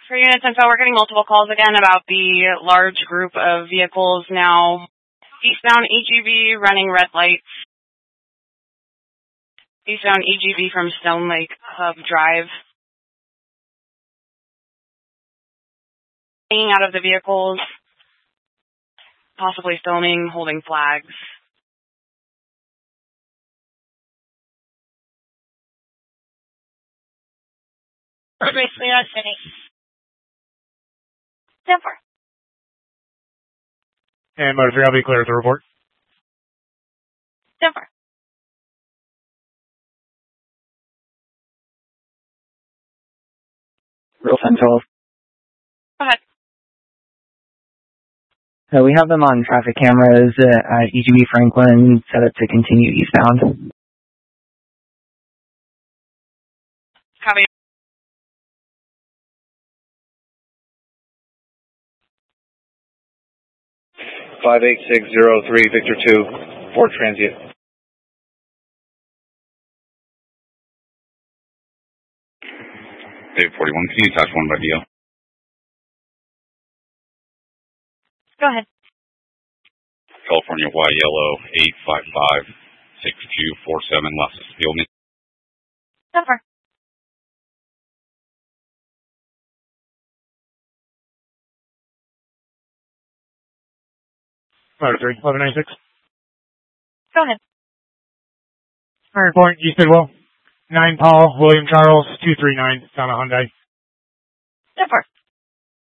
For units info, we're getting multiple calls again about the large group of vehicles now eastbound EGV running red lights. Eastbound EGV from Stone Lake Hub Drive. Hanging out of the vehicles, possibly filming, holding flags. Basically, not City. 10-4. And Motor 3, I'll be clear with the report. 10-4. Real 10-12. Go ahead. We have them on traffic cameras at EGB Franklin, set up to continue eastbound. Copy. Five 8603 Victor 2, Ford Transient. Dave 41, can you attach one by DL? Go ahead. California Y Yellow 855 6247 Las Filme. 10-4. Motor 3, 1196. Go ahead. Iron Point, East Bidwell. 9 Paul, William Charles, 239, Santa Hyundai. 10-4.